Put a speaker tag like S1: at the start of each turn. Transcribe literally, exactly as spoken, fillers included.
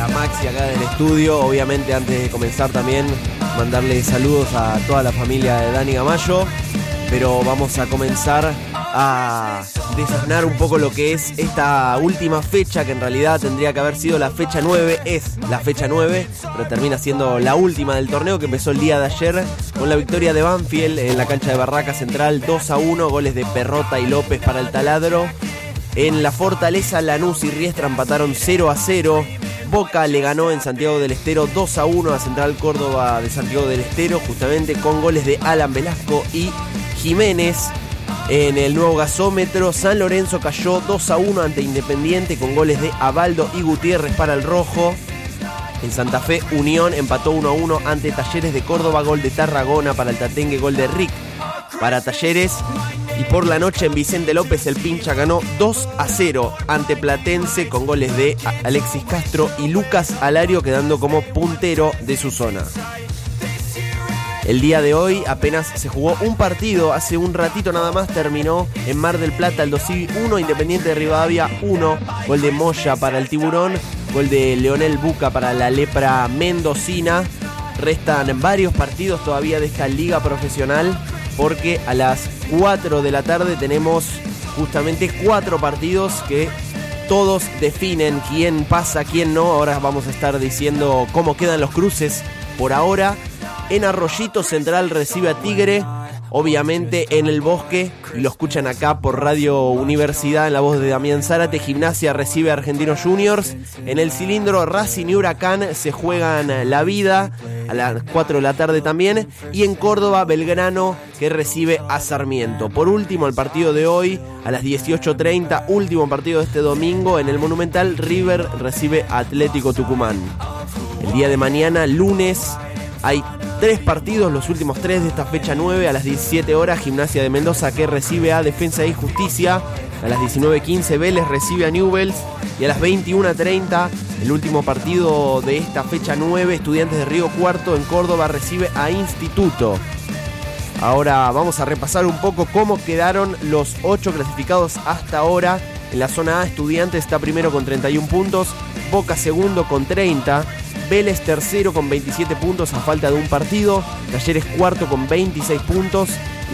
S1: a Maxi acá en el estudio. Obviamente, antes de comenzar también mandarle saludos a toda la familia de Dani Gamayo. Pero vamos a comenzar a desasnar un poco lo que es esta última fecha, que en realidad tendría que haber sido la fecha nueve, es la fecha nueve, pero termina siendo la última del torneo, que empezó el día de ayer con la victoria de Banfield en la cancha de Barraca Central, dos a uno, goles de Perrota y López para el taladro. En la Fortaleza, Lanús y Riestra empataron cero a cero. Boca le ganó en Santiago del Estero dos a uno a Central Córdoba de Santiago del Estero, justamente con goles de Alan Velasco y Jiménez. En el nuevo gasómetro, San Lorenzo cayó dos a uno ante Independiente con goles de Abaldo y Gutiérrez para el rojo. En Santa Fe, Unión empató uno a uno ante Talleres de Córdoba, gol de Tarragona para el Tatengue, gol de Rick para Talleres. Y por la noche en Vicente López, el Pincha ganó dos a cero ante Platense con goles de Alexis Castro y Lucas Alario, quedando como puntero de su zona. El día de hoy apenas se jugó un partido, hace un ratito nada más terminó en Mar del Plata el Dosivi uno, Independiente de Rivadavia uno, gol de Moya para el Tiburón, gol de Leonel Buca para la Lepra Mendocina. Restan varios partidos todavía de esta liga profesional, porque a las cuatro de la tarde tenemos justamente cuatro partidos que todos definen quién pasa, quién no. Ahora vamos a estar diciendo cómo quedan los cruces por ahora. En Arroyito, Central recibe a Tigre, obviamente en el Bosque, y lo escuchan acá por Radio Universidad en la voz de Damián Zárate. Gimnasia recibe a Argentinos Juniors. En el Cilindro, Racing y Huracán se juegan la vida a las cuatro de la tarde también. Y en Córdoba, Belgrano, que recibe a Sarmiento. Por último, el partido de hoy a las dieciocho treinta, último partido de este domingo en el Monumental, River recibe a Atlético Tucumán. El día de mañana, lunes, hay tres partidos, los últimos tres de esta fecha nueve. A las diecisiete horas, Gimnasia de Mendoza, que recibe a Defensa y Justicia. A las diecinueve quince, Vélez recibe a Newell's. Y a las veintiuno treinta, el último partido de esta fecha nueve, Estudiantes de Río Cuarto en Córdoba recibe a Instituto. Ahora vamos a repasar un poco cómo quedaron los ocho clasificados hasta ahora. En la zona A, Estudiantes está primero con treinta y uno puntos, Boca segundo con treinta, Vélez tercero con veintisiete puntos a falta de un partido, Talleres cuarto con veintiséis puntos,